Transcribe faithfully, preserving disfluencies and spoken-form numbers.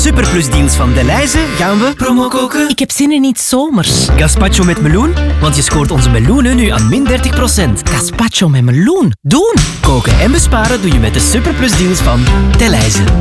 superplusdeals van Delhaize gaan we promo koken. Ik heb zin in iets zomers. Gazpacho met meloen, want je scoort onze meloenen nu aan min dertig procent. Gazpacho met meloen. Doen! Koken en besparen doe je met de superplusdeals van Delhaize.